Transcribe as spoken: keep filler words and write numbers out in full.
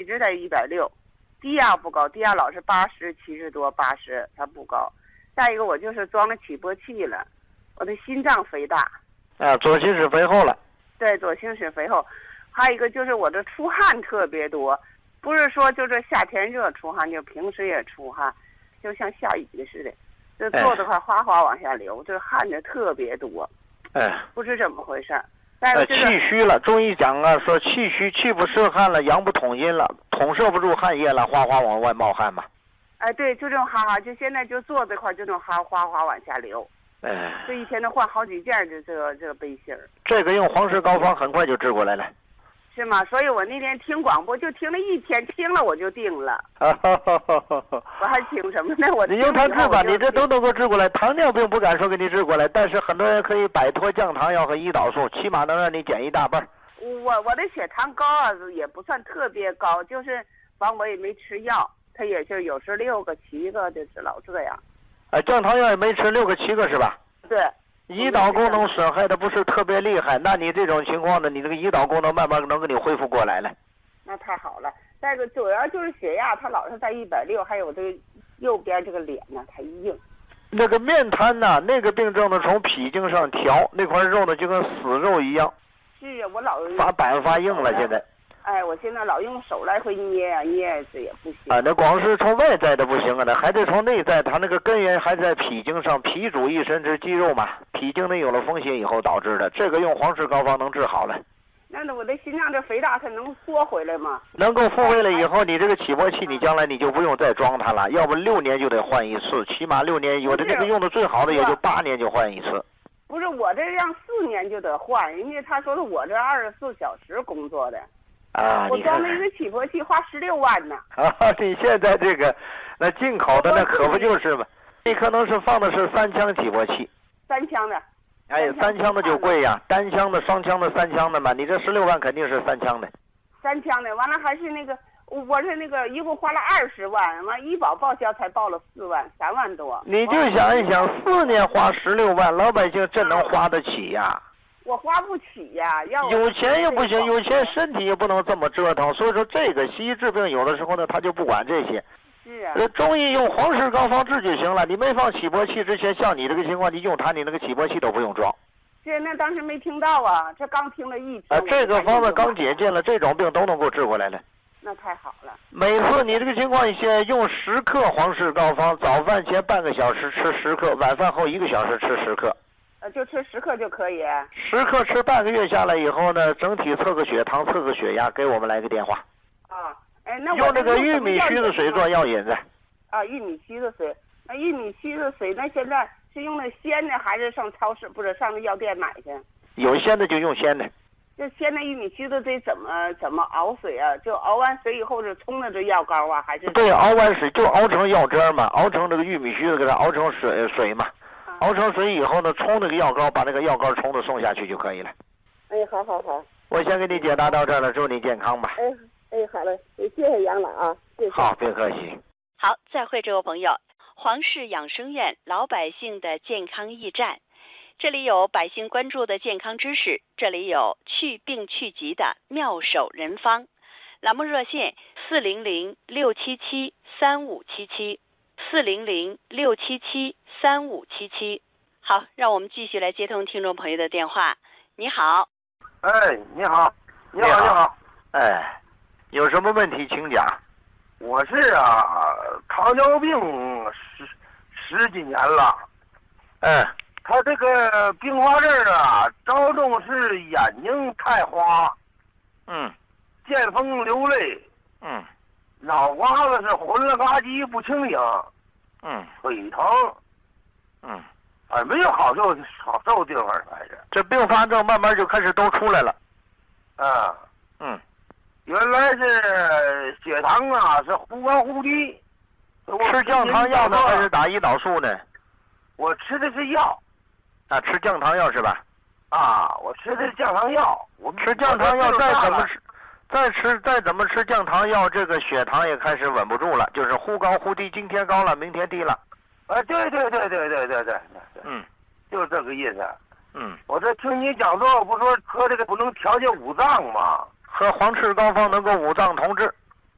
直在一百六，低压不高，低压老是八十七十多八十，它不高。再一个我就是装了起搏器了，我的心脏肥大。 啊，左心室肥厚了。 对，左心室肥厚。还有一个就是我这出汗特别多，不是说就是夏天热出汗，就平时也出汗，就像下雨的似的，就坐的话哗哗往下流，这汗就特别多。 哎， 不知怎么回事。但是、 呃、 气虚了，中医讲啊，说气虚，气不摄汗了，阳不统阴了，统摄不住汗液了，哗哗往外冒汗嘛。 哎，对，就这种哈哈，就现在就坐这块，就这种哈哗哗往下流。 哎， 这一天都换好几件就这个这个背心儿。 这个用黄氏膏方很快就治过来了。 是吗？所以我那天听广播就听了一天，听了我就定了。我还听什么呢？我你用它治吧，你这都能够治过来。糖尿病不敢说给你治过来，但是很多人可以摆脱降糖药和胰岛素，起码能让你减一大半。 我我的血糖高啊，也不算特别高，就是反正我也没吃药，它也就有时六个七个，就是老这样。 哎，降糖药也没吃六个七个是吧？ 对。 胰岛功能损害的不是特别厉害，那你这种情况呢，你这个胰岛功能慢慢能给你恢复过来了。 那太好了。再一个主要就是血压，它老是在一百六，还有这个右边这个脸呢，它硬。 那个面瘫呐，那个病症呢，从脾经上调，那块肉呢就跟死肉一样。 是啊，我老发板发硬了，现在。 哎，我现在老用手来回捏啊捏，这也不行。 啊，那光是从外在的不行啊，那还得从内在，它那个根源还在脾经上，脾主一身之肌肉嘛，脾经呢有了风邪以后导致的，这个用黄氏膏方能治好了。 那我的心脏这肥大，它能缩回来吗？ 能够复位了以后，你这个起搏器，你将来你就不用再装它了，要不六年就得换一次，起码六年，有的这个用的最好的也就八年就换一次。 不是我这让四年就得换，人家他说是我这二十四小时工作的。 啊， 我装了一个起搏器，花十六万呢。 啊，你现在这个，那进口的那可不就是嘛？你可能是放的是三腔起搏器。 三腔的。 哎，三腔的就贵呀，单腔的、双腔的、三腔的嘛，你这十六万肯定是三腔的。 三腔的，完了还是那个，我是那个一共花了二十万，完医保报销才报了四万，三万多。 你就想一想，四年花十六万，老百姓真能花得起呀？ 我花不起呀，要有钱也不行，有钱身体也不能这么折腾。所以说，这个西医治病有的时候呢，他就不管这些。 是啊。 中医用黄氏膏方治就行了。你没放起搏器之前，像你这个情况，你用它，你那个起搏器都不用装。 是，那当时没听到啊，这刚听了一天。 啊，这个方子刚解禁了，这种病都能够治过来了。 那太好了。 每次你这个情况下，用十克黄氏膏方，早饭前半个小时吃十克，晚饭后一个小时吃十克。 呃，就吃十克就可以。 十克吃半个月下来以后呢，整体测个血糖，测个血压，给我们来个电话。 啊，哎，那我用这个玉米须子水做药引子。 啊，玉米须子水，那玉米须子水，那现在是用的鲜的，还是上超市不是上那药店买去？ 有鲜的就用鲜的。 这鲜的玉米须子得怎么怎么熬水啊？就熬完水以后是冲的这药膏啊，还是？ 对，熬完水就熬成药汁嘛，熬成这个玉米须子给它熬成水水嘛。熬成水以后呢，冲那个药膏，把那个药膏冲的送下去就可以了。 哎，好好好。 我先给你解答到这儿了，祝你健康吧。 哎哎，好嘞，也谢谢杨老啊。 好，别客气。 好，再会，这位朋友。黄氏养生院老百姓的健康驿站，这里有百姓关注的健康知识，这里有去病去疾的妙手人方。栏目热线四零零六七七三五七七。四零零六七七三五七七。好，让我们继续来接通听众朋友的电话。你好。 哎，你好，你好，你好。 哎，有什么问题请讲。 我是啊，糖尿病十十几年了。 嗯。 他这个并发症啊，着重是眼睛太花。 嗯。 见风流泪。 嗯。 脑瓜子是混了吧唧不清醒。 嗯。 腿疼。 嗯。 哎，没有好受好受地方，反正这并发症慢慢就开始都出来了。 啊。 嗯。 原来是血糖啊是忽高忽低。 吃降糖药呢还是打胰岛素呢？ 我吃的是药。 啊，吃降糖药是吧？ 啊，我吃的是降糖药。我吃降糖药再怎么吃？再吃再怎么吃降糖药，这个血糖也开始稳不住了，就是忽高忽低，今天高了，明天低了。 啊，对对对对对对对， 嗯， 就是这个意思。 嗯， 我这听你讲座，不说喝这个不能调节五脏吗？ 喝黄氏膏方能够五脏同治。